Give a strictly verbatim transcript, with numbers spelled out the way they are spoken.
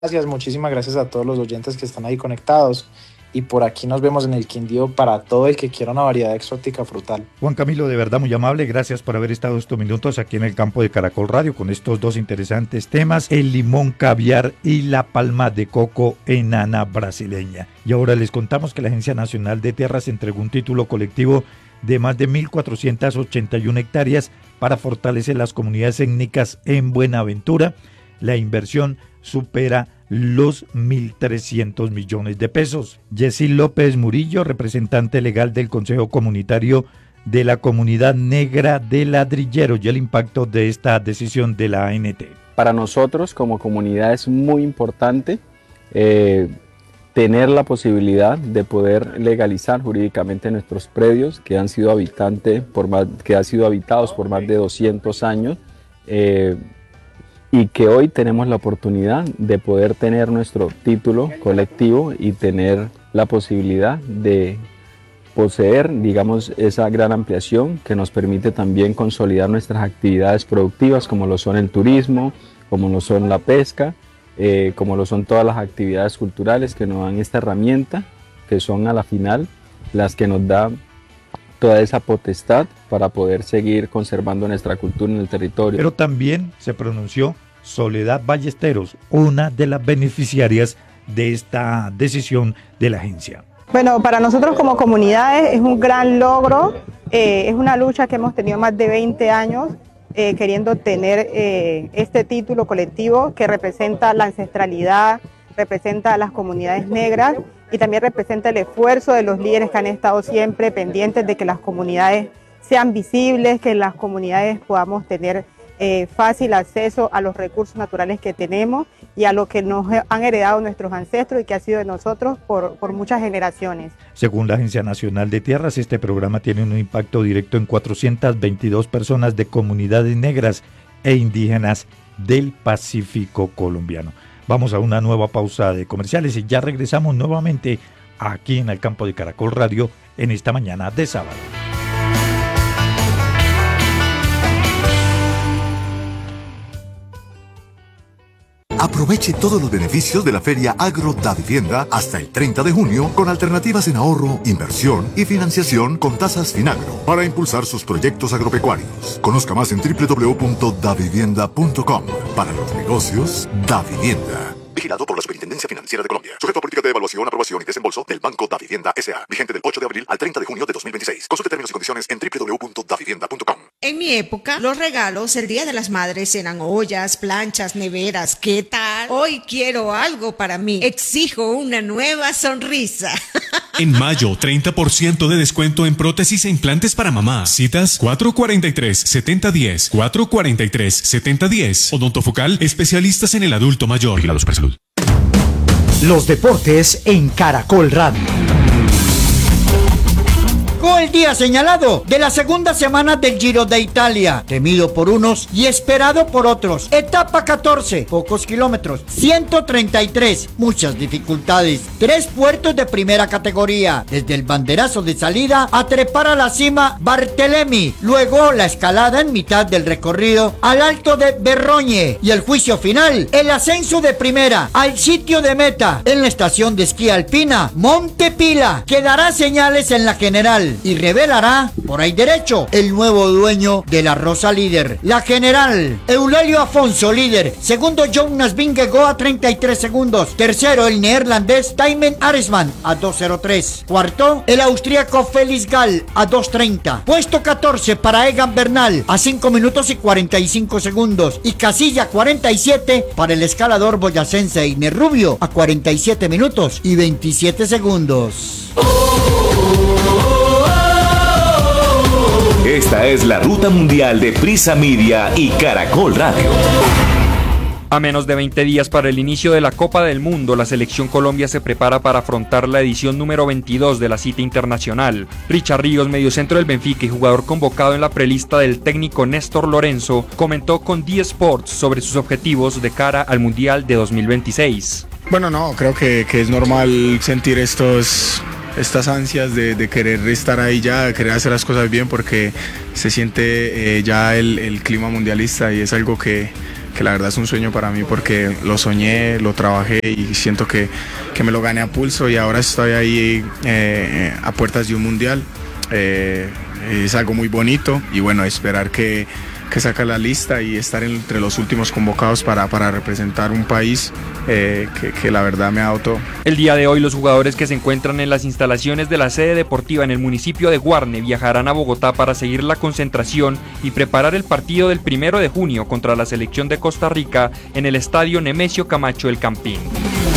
Gracias, muchísimas gracias a todos los oyentes que están ahí conectados. Y por aquí nos vemos en el Quindío para todo el que quiera una variedad exótica frutal. Juan Camilo, de verdad muy amable, gracias por haber estado estos minutos aquí en el campo de Caracol Radio con estos dos interesantes temas, el limón caviar y la palma de coco enana brasileña. Y ahora les contamos que la Agencia Nacional de Tierras entregó un título colectivo de más de mil cuatrocientas ochenta y una hectáreas para fortalecer las comunidades étnicas en Buenaventura. La inversión supera los mil trescientos millones de pesos. Jessy López Murillo, representante legal del Consejo Comunitario de la Comunidad Negra de Ladrilleros, y el impacto de esta decisión de la A N T. Para nosotros como comunidad es muy importante eh, tener la posibilidad de poder legalizar jurídicamente nuestros predios que han sido, habitante por más, que han sido habitados por más de doscientos años. Eh, y que hoy tenemos la oportunidad de poder tener nuestro título colectivo y tener la posibilidad de poseer, digamos, esa gran ampliación que nos permite también consolidar nuestras actividades productivas, como lo son el turismo, como lo son la pesca, eh, como lo son todas las actividades culturales que nos dan esta herramienta, que son a la final las que nos da toda esa potestad para poder seguir conservando nuestra cultura en el territorio. Pero también se pronunció Soledad Ballesteros, una de las beneficiarias de esta decisión de la agencia. Bueno, para nosotros como comunidades es un gran logro, eh, es una lucha que hemos tenido más de veinte años eh, queriendo tener eh, este título colectivo que representa la ancestralidad, representa a las comunidades negras y también representa el esfuerzo de los líderes que han estado siempre pendientes de que las comunidades sean visibles, que las comunidades podamos tener eh, fácil acceso a los recursos naturales que tenemos y a lo que nos han heredado nuestros ancestros y que ha sido de nosotros por, por muchas generaciones. Según la Agencia Nacional de Tierras, este programa tiene un impacto directo en cuatrocientas veintidós personas de comunidades negras e indígenas del Pacífico colombiano. Vamos a una nueva pausa de comerciales y ya regresamos nuevamente aquí en el campo de Caracol Radio en esta mañana de sábado. Aproveche todos los beneficios de la Feria Agro Davivienda hasta el treinta de junio con alternativas en ahorro, inversión y financiación con tasas Finagro para impulsar sus proyectos agropecuarios. Conozca más en doble u doble u doble u punto davivienda punto com. Para los negocios, Davivienda. Vigilado por la Superintendencia Financiera de Colombia. Sujeto a política de evaluación, aprobación y desembolso del Banco Davivienda S A. Vigente del ocho de abril al treinta de junio de dos mil veintiséis. Consulte términos y condiciones en doble u doble u doble u punto davivienda punto com. En mi época, los regalos el Día de las Madres eran ollas, planchas, neveras. ¿Qué tal? Hoy quiero algo para mí. Exijo una nueva sonrisa. En mayo, treinta por ciento de descuento en prótesis e implantes para mamá. Citas cuatro cuatro tres, siete cero uno cero, cuatro cuatro tres, siete cero uno cero. Odontofocal, especialistas en el adulto mayor. Vigilados por salud. Los deportes en Caracol Radio. Llegó el día señalado de la segunda semana del Giro de Italia, temido por unos y esperado por otros. Etapa catorce, pocos kilómetros, ciento treinta y tres, muchas dificultades, tres puertos de primera categoría, desde el banderazo de salida a trepar a la cima Barthelemy, luego la escalada en mitad del recorrido al alto de Berrogne y el juicio final, el ascenso de primera al sitio de meta en la estación de esquí alpina Monte Pila, que dará señales en la general y revelará por ahí derecho el nuevo dueño de la Rosa líder. La general, Eulelio Afonso líder, segundo Jonas Vingegaard a treinta y tres segundos, tercero el neerlandés Thymen Arensman a dos cero tres, cuarto el austríaco Felix Gall a dos treinta, puesto catorce para Egan Bernal a cinco minutos y cuarenta y cinco segundos y casilla cuarenta y siete para el escalador boyacense Iner Rubio a cuarenta y siete minutos y veintisiete segundos. Esta es la ruta mundial de Prisa Media y Caracol Radio. A menos de veinte días para el inicio de la Copa del Mundo, la Selección Colombia se prepara para afrontar la edición número veintidós de la cita internacional. Richard Ríos, mediocentro del Benfica y jugador convocado en la prelista del técnico Néstor Lorenzo, comentó con D Sports sobre sus objetivos de cara al Mundial de dos mil veintiséis. Bueno, no, creo que, que es normal sentir estos... estas ansias de, de querer estar ahí ya, de querer hacer las cosas bien porque se siente eh, ya el, el clima mundialista y es algo que que la verdad es un sueño para mí porque lo soñé, lo trabajé y siento que, que me lo gané a pulso y ahora estoy ahí eh, a puertas de un mundial. Eh, es algo muy bonito y bueno, esperar que, que saca la lista y estar entre los últimos convocados para, para representar un país eh, que, que la verdad me ha dado todo. El día de hoy los jugadores que se encuentran en las instalaciones de la sede deportiva en el municipio de Guarne viajarán a Bogotá para seguir la concentración y preparar el partido del primero de junio contra la selección de Costa Rica en el estadio Nemesio Camacho El Campín.